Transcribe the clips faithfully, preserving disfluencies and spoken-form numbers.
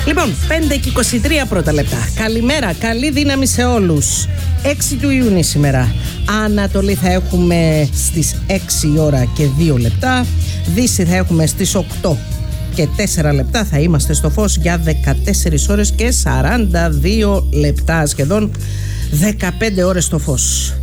Λοιπόν, πέντε και είκοσι τρία πρώτα λεπτά. Καλημέρα, καλή δύναμη σε όλους. έξι του Ιούνιου σήμερα. Ανατολή θα έχουμε στις έξι η ώρα και δύο λεπτά. Δύση θα έχουμε στις οκτώ και τέσσερα λεπτά. Θα είμαστε στο φως για δεκατέσσερις ώρες και σαράντα δύο λεπτά. Σχεδόν δεκαπέντε ώρες στο φως.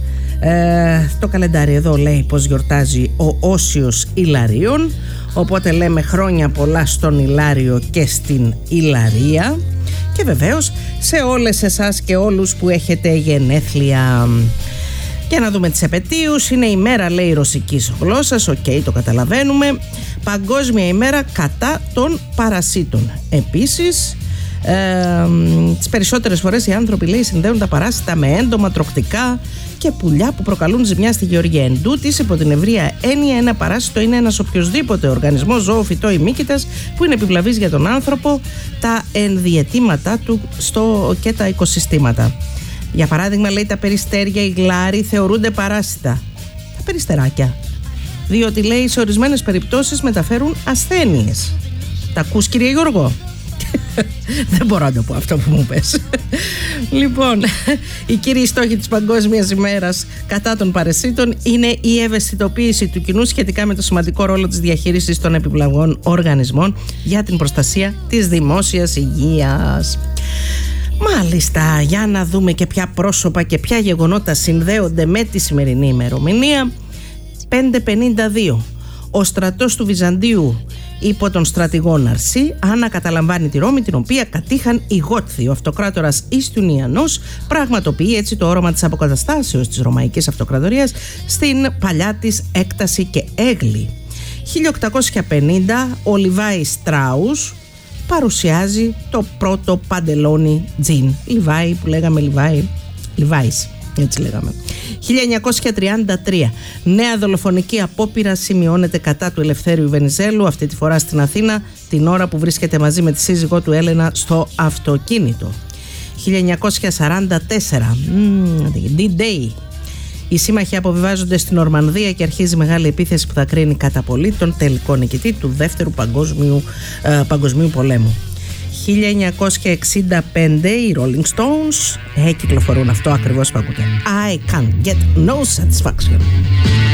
Ε, το καλεντάρι εδώ λέει πως γιορτάζει ο Όσιος Ιλαρίων. Οπότε λέμε χρόνια πολλά στον Ιλάριο και στην Ιλαρία. Και βεβαίως σε όλες εσάς και όλους που έχετε γενέθλια. Για να δούμε τις επετείους. Είναι η μέρα, λέει, ρωσικής γλώσσας. Οκ, okay, το καταλαβαίνουμε. Παγκόσμια ημέρα κατά των παρασίτων. Επίσης, ε, τις περισσότερες φορές οι άνθρωποι, λέει, συνδέουν τα παράσιτα με έντομα, τροκτικά και πουλιά που προκαλούν ζημιά στη γεωργία. Εν τούτης, υπό την ευρεία έννοια, ένα παράσιτο είναι ένας οποιοσδήποτε οργανισμός, ζώο, φυτό ή μύκητας που είναι επιβλαβής για τον άνθρωπο, τα ενδιαιτήματά του στο, και τα οικοσυστήματα. Για παράδειγμα, λέει, τα περιστέρια, οι γλάροι θεωρούνται παράσιτα. Τα περιστεράκια. Διότι, λέει, σε ορισμένες περιπτώσεις μεταφέρουν ασθένειες. Τα ακούς, κύριε Γιώργο? Δεν μπορώ να το πω αυτό που μου πες. Λοιπόν, οι κύριοι στόχοι της Παγκόσμιας ημέρας κατά των παρασίτων είναι η ευαισθητοποίηση του κοινού σχετικά με το σημαντικό ρόλο της διαχείρισης των επιβλαβών οργανισμών για την προστασία της δημόσιας υγείας. Μάλιστα, για να δούμε και ποια πρόσωπα και ποια γεγονότα συνδέονται με τη σημερινή ημερομηνία. πέντε πενήντα δύο. Ο στρατός του Βυζαντίου υπό τον στρατηγό Ναρσή ανακαταλαμβάνει τη Ρώμη, την οποία κατήχαν οι Γότθοι. Ο αυτοκράτορας Ιστιουνιανός πραγματοποιεί έτσι το όρομα της αποκαταστάσεως της Ρωμαϊκής Αυτοκρατορίας στην παλιά της έκταση και έγκλη. χίλια οκτακόσια πενήντα ο Λιβάι Στράους παρουσιάζει το πρώτο παντελόνι τζιν. Λιβάι που λέγαμε Λιβάι, Λιβάις, έτσι λέγαμε. χίλια εννιακόσια τριάντα τρία νέα δολοφονική απόπειρα σημειώνεται κατά του Ελευθέριου Βενιζέλου, αυτή τη φορά στην Αθήνα, την ώρα που βρίσκεται μαζί με τη σύζυγό του Έλενα στο αυτοκίνητο. χίλια εννιακόσια σαράντα τέσσερα ντι-Day. Οι σύμμαχοι αποβιβάζονται στην Ορμανδία και αρχίζει μεγάλη επίθεση που θα κρίνει κατά πολύ τον τελικό νικητή του δεύτερου παγκόσμιου, ε, παγκοσμίου πολέμου. χίλια εννιακόσια εξήντα πέντε οι Rolling Stones ε, κυκλοφορούν αυτό ακριβώς που ακούτε. I can't get no satisfaction.